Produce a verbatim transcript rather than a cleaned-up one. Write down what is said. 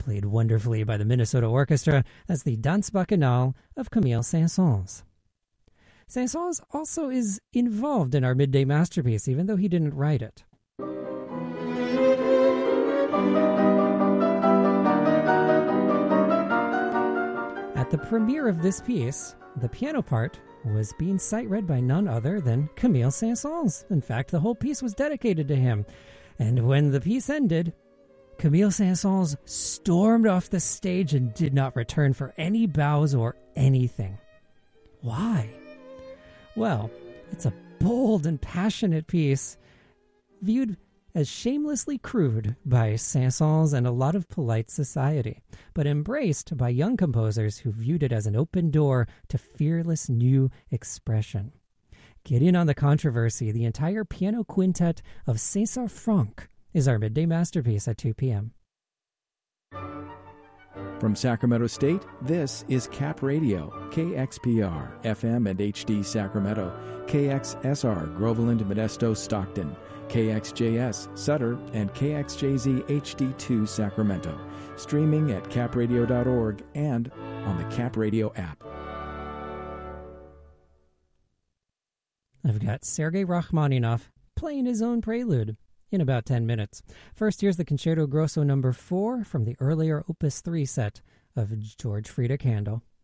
played wonderfully by the Minnesota Orchestra. That's the Danse Bacchanale of Camille Saint-Saëns. Saint-Saëns also is involved in our midday masterpiece, even though he didn't write it. At the premiere of this piece, the piano part was being sight-read by none other than Camille Saint-Saëns. In fact, the whole piece was dedicated to him. And when the piece ended, Camille Saint-Saëns stormed off the stage and did not return for any bows or anything. Why? Well, it's a bold and passionate piece, viewed as shamelessly crude by Saint-Saëns and a lot of polite society, but embraced by young composers who viewed it as an open door to fearless new expression. Get in on the controversy. The entire piano quintet of César Franck is our midday masterpiece at two p.m. From Sacramento State, this is Cap Radio, K X P R, F M and H D Sacramento, K X S R, Groveland, Modesto, Stockton, K X J S, Sutter, and K X J Z H D two, Sacramento. Streaming at cap radio dot org and on the Cap Radio app. I've got Sergei Rachmaninoff playing his own prelude in about ten minutes. First, here's the Concerto Grosso number four from the earlier Opus three set of George Friedrich Handel.